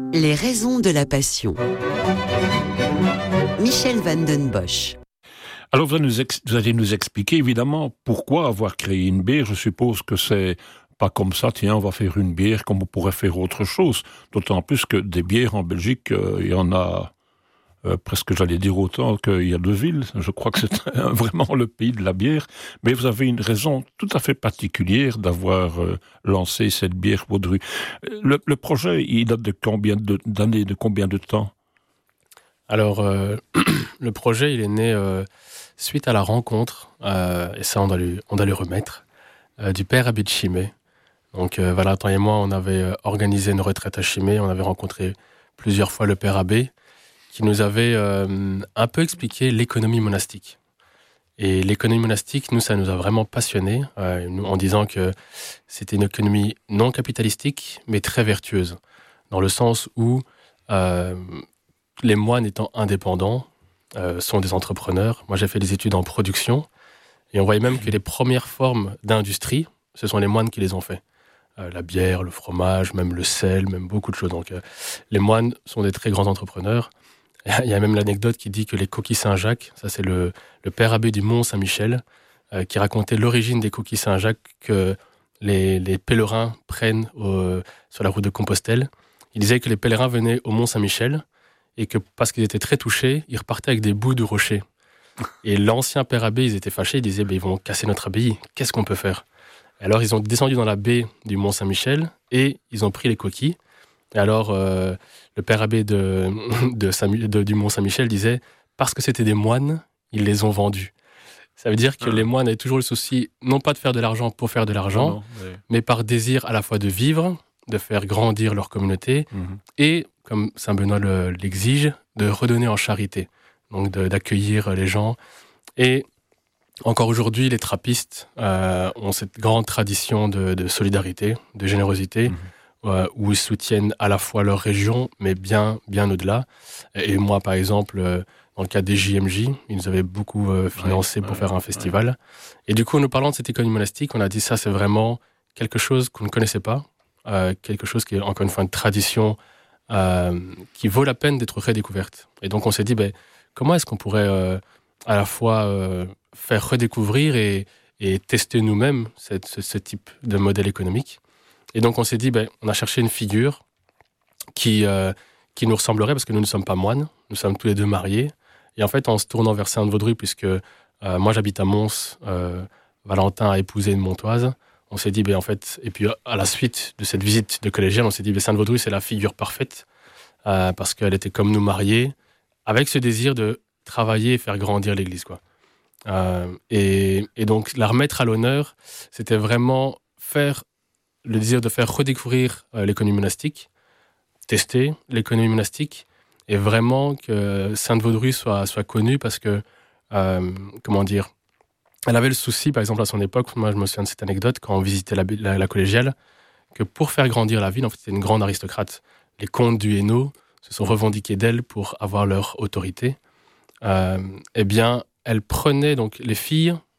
Les raisons de la passion. Michel van den Bosch. Alors vous allez nous expliquer évidemment pourquoi avoir créé une bière. Je suppose que c'est pas comme ça, tiens, on va faire une bière comme on pourrait faire autre chose. D'autant plus que des bières en Belgique, il y en a presque, j'allais dire, autant qu'il y a de villes. Je crois que c'est vraiment le pays de la bière. Mais vous avez une raison tout à fait particulière d'avoir lancé cette bière Vaudru. Le projet, il date de combien d'années, de combien de temps? Alors, le projet, il est né suite à la rencontre, et ça, on doit lui remettre, du père Abbé de Chimay. Donc, Valentin et moi, on avait organisé une retraite à Chimay. On avait rencontré plusieurs fois le père Abbé, qui nous avait un peu expliqué l'économie monastique. Et l'économie monastique, nous, ça nous a vraiment passionnés, en disant que c'était une économie non capitalistique, mais très vertueuse, dans le sens où les moines étant indépendants sont des entrepreneurs. Moi, j'ai fait des études en production, et on voyait même que les premières formes d'industrie, ce sont les moines qui les ont fait. La bière, le fromage, même le sel, même beaucoup de choses. Donc, les moines sont des très grands entrepreneurs. Il y a même l'anecdote qui dit que les coquilles Saint-Jacques, ça c'est le père abbé du Mont-Saint-Michel, qui racontait l'origine des coquilles Saint-Jacques que les pèlerins prennent sur la route de Compostelle. Il disait que les pèlerins venaient au Mont-Saint-Michel et que parce qu'ils étaient très touchés, ils repartaient avec des bouts de rocher. Et l'ancien père abbé, ils étaient fâchés, ils disaient ils vont casser notre abbaye, qu'est-ce qu'on peut faire? Et alors ils ont descendu dans la baie du Mont-Saint-Michel et ils ont pris les coquilles. Et alors, le père abbé du Mont-Saint-Michel disait « Parce que c'était des moines, ils les ont vendus ». Ça veut dire que les moines avaient toujours le souci, non pas de faire de l'argent pour faire de l'argent, mais par désir à la fois de vivre, de faire grandir leur communauté, et, comme Saint Benoît l'exige, de redonner en charité, donc d'accueillir les gens. Et encore aujourd'hui, les trappistes ont cette grande tradition de solidarité, de générosité, où ils soutiennent à la fois leur région, mais bien au-delà. Et moi, par exemple, dans le cas des JMJ, ils nous avaient beaucoup financé pour faire un festival. Et du coup, en nous parlant de cette économie monastique, on a dit ça, c'est vraiment quelque chose qu'on ne connaissait pas, quelque chose qui est encore une fois une tradition qui vaut la peine d'être redécouverte. Et donc, on s'est dit, comment est-ce qu'on pourrait à la fois faire redécouvrir et tester nous-mêmes ce type de modèle économique. Et donc, on s'est dit, on a cherché une figure qui nous ressemblerait, parce que nous ne sommes pas moines, nous sommes tous les deux mariés. Et en fait, en se tournant vers Sainte-Vaudrue, puisque moi, j'habite à Mons, Valentin a épousé une Montoise, on s'est dit, en fait, et puis à la suite de cette visite de collégienne, on s'est dit, Sainte-Vaudrue, c'est la figure parfaite, parce qu'elle était comme nous mariés, avec ce désir de travailler et faire grandir l'Église, quoi. Et donc, la remettre à l'honneur, c'était vraiment le désir de faire redécouvrir l'économie monastique, tester l'économie monastique, et vraiment que Sainte-Vaudrue soit connue parce que, elle avait le souci, par exemple, à son époque, moi je me souviens de cette anecdote, quand on visitait la collégiale, que pour faire grandir la ville, en fait, c'était une grande aristocrate. Les comtes du Hainaut se sont revendiqués d'elle pour avoir leur autorité. Elle prenait donc les filles